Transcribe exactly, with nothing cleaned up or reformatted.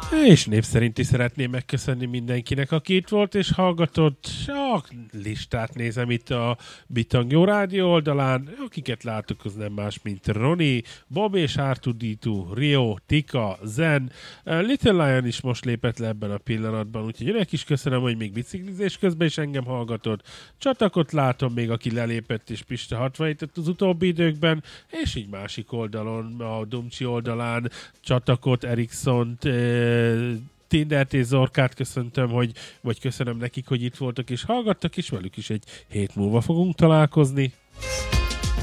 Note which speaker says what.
Speaker 1: És név szerint is szeretném megköszönni mindenkinek, aki itt volt és hallgatott. A listát nézem itt a Bitang Jó Rádió oldalán. Akiket látok, az nem más, mint Roni, Bob és er kettő dé kettő, Rio, Tika, Zen. Little Lion is most lépett le ebben a pillanatban, úgyhogy önnek is köszönöm, hogy még biciklizés közben is engem hallgatott. Csatakot látom még, aki lelépett és Pista hatvanhétet az utóbbi időkben, és így másik oldalon, a Dumcsi oldalán Csatakot, Ericssont, Tindert és Zorkát köszöntöm, hogy, vagy köszönöm nekik, hogy itt voltak és hallgattak, és velük is egy hét múlva fogunk találkozni.